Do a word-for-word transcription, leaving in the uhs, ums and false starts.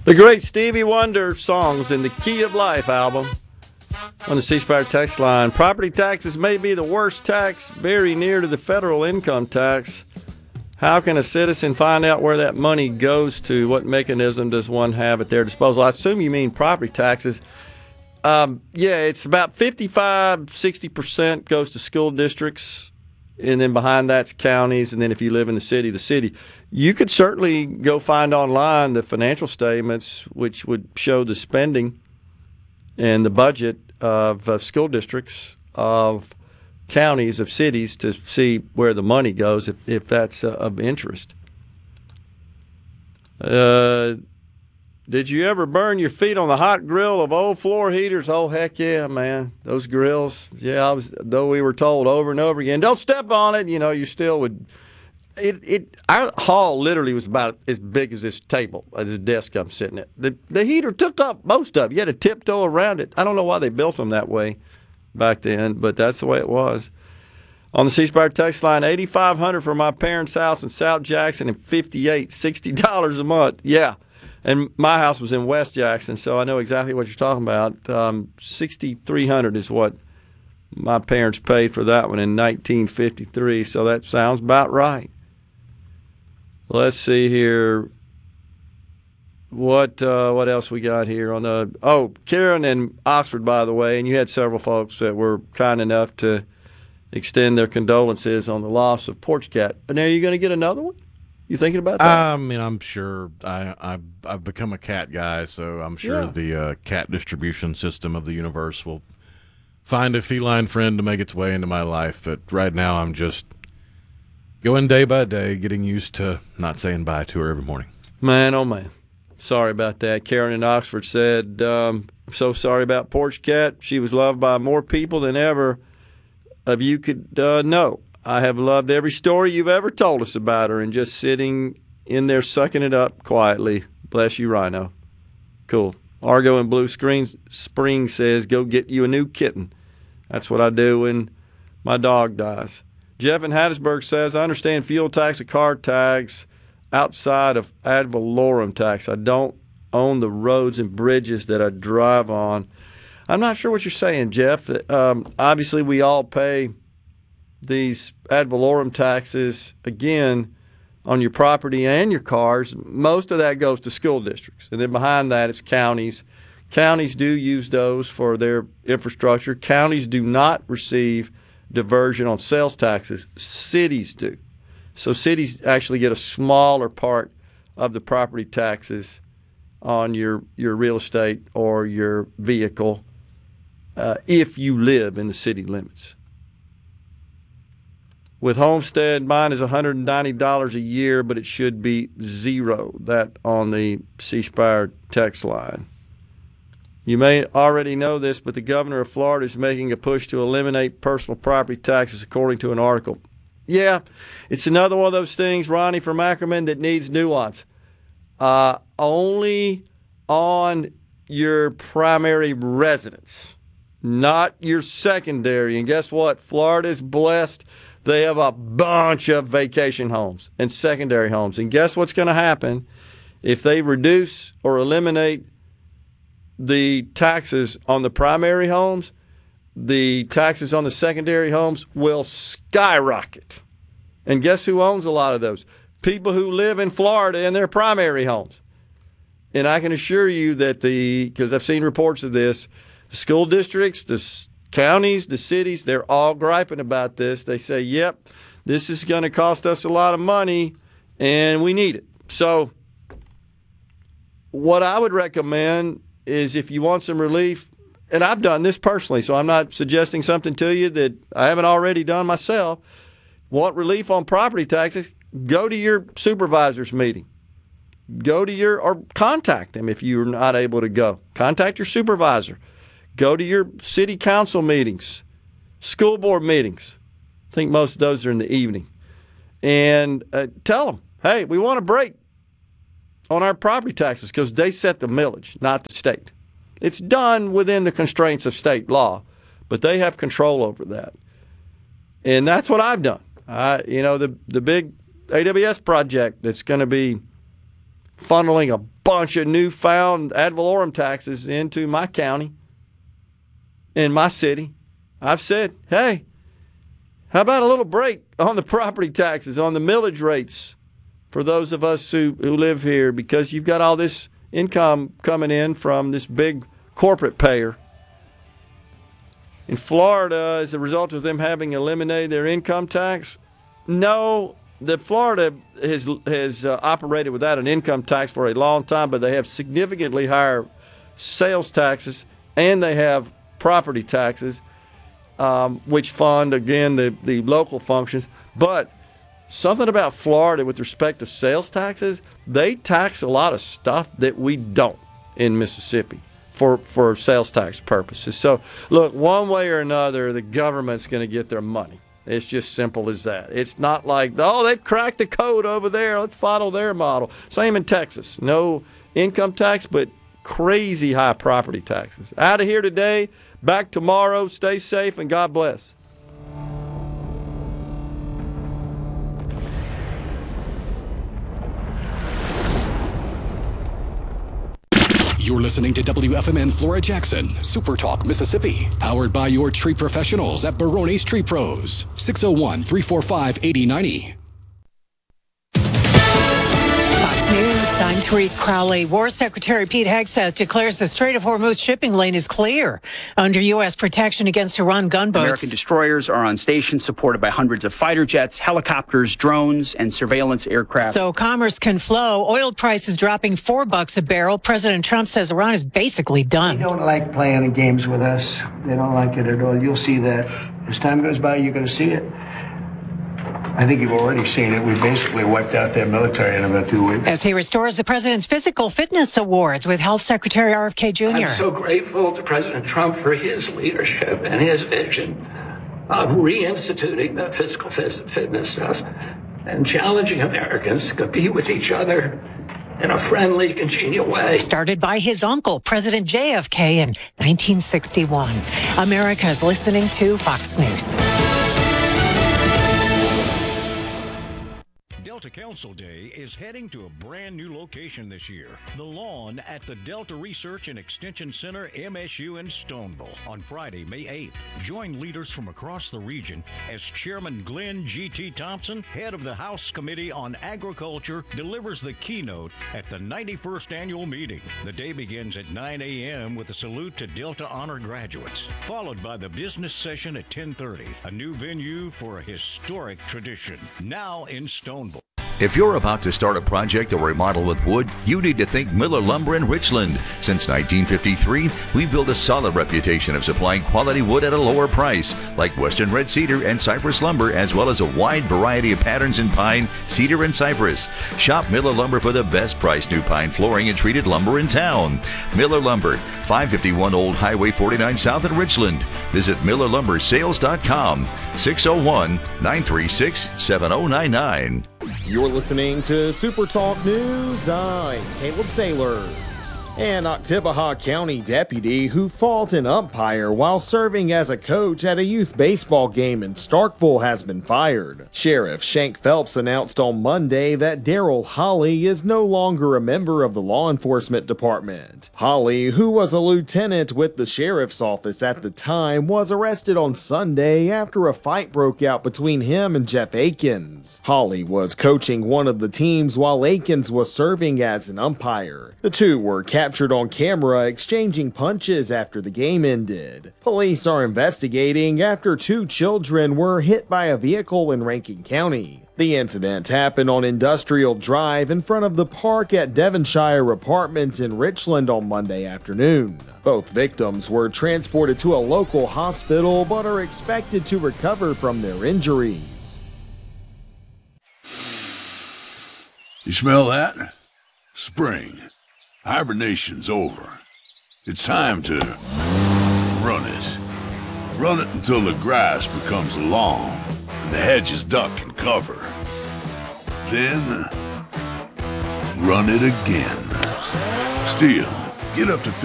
The great Stevie Wonder songs in the Key of Life album on the C Spire text line. Property taxes may be the worst tax, very near to the federal income tax. How can a citizen find out where that money goes to? What mechanism does one have at their disposal? I assume you mean property taxes. Um, yeah, it's about fifty-five, sixty percent goes to school districts, and then behind that's counties, and then if you live in the city, the city. You could certainly go find online the financial statements, which would show the spending and the budget of uh, school districts, of counties, of cities, to see where the money goes, if, if that's uh, of interest. Uh, did you ever burn your feet on the hot grill of old floor heaters? Oh, heck yeah, man. Those grills, yeah, I was, though we were told over and over again, don't step on it, you know, you still would. It, it, our hall literally was about as big as this table, as this desk I'm sitting at. The, the heater took up most of it. You had to tiptoe around it. I don't know why they built them that way back then, but that's the way it was. On the C Spire text line, eighty-five hundred dollars for my parents' house in South Jackson and fifty-eight, sixty dollars a month. Yeah, and my house was in West Jackson, so I know exactly what you're talking about. Um, sixty-three hundred dollars is what my parents paid for that one in nineteen fifty-three, so that sounds about right. Let's see here. What uh, what else we got here on the? Oh, Karen in Oxford, by the way, and you had several folks that were kind enough to extend their condolences on the loss of Porch Cat. And are you going to get another one? You thinking about that? I mean, I'm sure. I, I've I've become a cat guy, so I'm sure Yeah. the uh, cat distribution system of the universe will find a feline friend to make its way into my life. But right now, I'm just going day by day, getting used to not saying bye to her every morning. Man, oh man. Sorry about that. Karen in Oxford said, um, I'm so sorry about Porch Cat. She was loved by more people than ever of you could uh, know. I have loved every story you've ever told us about her, and just sitting in there sucking it up quietly. Bless you, Rhino. Cool. Argo in Blue Screens, Spring says, go get you a new kitten. That's what I do when my dog dies. Jeff in Hattiesburg says, I understand fuel tax and car tax outside of ad valorem tax. I don't own the roads and bridges that I drive on. I'm not sure what you're saying, Jeff. Um, obviously, we all pay these ad valorem taxes, again, on your property and your cars. Most of that goes to school districts. And then behind that, it's counties. Counties do use those for their infrastructure. Counties do not receive diversion on sales taxes. Cities do. So cities actually get a smaller part of the property taxes on your, your real estate or your vehicle uh, if you live in the city limits. With Homestead, mine is one hundred ninety dollars a year, but it should be zero. That on the C Spire text line. You may already know this, but the governor of Florida is making a push to eliminate personal property taxes, according to an article. Yeah, it's another one of those things, Ronnie from Ackerman, that needs nuance. Uh, only on your primary residence, not your secondary. And guess what? Florida's blessed. They have a bunch of vacation homes and secondary homes. And guess what's going to happen if they reduce or eliminate the taxes on the primary homes? The taxes on the secondary homes will skyrocket. And guess who owns a lot of those? People who live in Florida in their primary homes. And I can assure you that the, because I've seen reports of this, the school districts, the counties, the cities, they're all griping about this. They say, yep, this is going to cost us a lot of money and we need it. So what I would recommend is, if you want some relief, and I've done this personally, so I'm not suggesting something to you that I haven't already done myself. Want relief on property taxes? Go to your supervisor's meeting. Go to your, or contact them if you're not able to go. Contact your supervisor. Go to your city council meetings, school board meetings. I think most of those are in the evening. And uh, tell them, hey, we want a break on our property taxes because they set the millage, not the state. It's done within the constraints of state law, but they have control over that. And that's what I've done. I, you know, the the big A W S project that's going to be funneling a bunch of newfound ad valorem taxes into my county, in my city. I've said, hey, how about a little break on the property taxes, on the millage rates for those of us who, who live here, because you've got all this income coming in from this big corporate payer. In Florida, as a result of them having eliminated their income tax, no, the Florida has has uh, operated without an income tax for a long time, but they have significantly higher sales taxes and they have property taxes, um, which fund, again, the, the local functions. But something about Florida with respect to sales taxes, they tax a lot of stuff that we don't in Mississippi for, for sales tax purposes. So, look, one way or another, the government's going to get their money. It's just simple as that. It's not like, oh, they've cracked the code over there. Let's follow their model. Same in Texas. No income tax, but crazy high property taxes. Out of here today. Back tomorrow. Stay safe and God bless. You're listening to W F M N Flora Jackson, Super Talk, Mississippi. Powered by your tree professionals at Barone's Tree Pros. six oh one, three four five, eight oh nine oh. Fox News, I'm Therese Crowley. War Secretary Pete Hegseth declares the Strait of Hormuz shipping lane is clear under U S protection against Iran gunboats. American destroyers are on station, supported by hundreds of fighter jets, helicopters, drones, and surveillance aircraft. So commerce can flow. Oil prices dropping four bucks a barrel. President Trump says Iran is basically done. They don't like playing games with us. They don't like it at all. You'll see that. As time goes by, you're going to see it. I think you've already seen it. We basically wiped out their military in about two weeks. As he restores the president's physical fitness awards with Health Secretary R F K Junior I'm so grateful to President Trump for his leadership and his vision of reinstituting the physical fitness test and challenging Americans to compete with each other in a friendly, congenial way. Started by his uncle, President J F K, in nineteen sixty-one. America's listening to Fox News. Delta Council Day is heading to a brand new location this year, the lawn at the Delta Research and Extension Center, M S U in Stoneville, on Friday, May eighth. Join leaders from across the region as Chairman Glenn G T Thompson, head of the House Committee on Agriculture, delivers the keynote at the ninety-first annual meeting. The day begins at nine a.m. with a salute to Delta Honor graduates, followed by the business session at ten thirty, a new venue for a historic tradition, now in Stoneville. If you're about to start a project or remodel with wood, you need to think Miller Lumber in Richland. Since nineteen fifty-three, we've built a solid reputation of supplying quality wood at a lower price, like Western Red Cedar and Cypress Lumber, as well as a wide variety of patterns in pine, cedar, and cypress. Shop Miller Lumber for the best price new pine flooring and treated lumber in town. Miller Lumber, five fifty-one Old Highway forty-nine South in Richland. Visit Miller Lumber Sales dot com, six oh one, nine three six, seven oh nine nine. You're listening to Super Talk News. I'm Caleb Sailors. An Oktibbeha County deputy who fought an umpire while serving as a coach at a youth baseball game in Starkville has been fired. Sheriff Shank Phelps announced on Monday that Daryl Holly is no longer a member of the law enforcement department. Holly, who was a lieutenant with the sheriff's office at the time, was arrested on Sunday after a fight broke out between him and Jeff Akins. Holly was coaching one of the teams while Akins was serving as an umpire. The two were captured on camera exchanging punches after the game ended. Police are investigating after two children were hit by a vehicle in Rankin County. The incident happened on Industrial Drive in front of the park at Devonshire Apartments in Richland on Monday afternoon. Both victims were transported to a local hospital but are expected to recover from their injuries. You smell that? Spring. Hibernation's over. It's time to run it. Run it until the grass becomes long and the hedges duck and cover. Then, run it again. Still, get up to